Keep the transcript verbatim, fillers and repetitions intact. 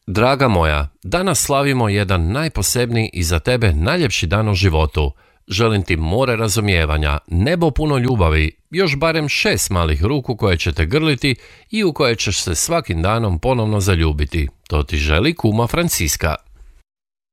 Draga moja, danas slavimo jedan najposebniji i za tebe najljepši dan u životu. Želim ti more razumijevanja, nebo puno ljubavi, još barem šest malih ruku koje će te grliti i u koje ćeš se svakim danom ponovno zaljubiti. To ti želi kuma Franciska.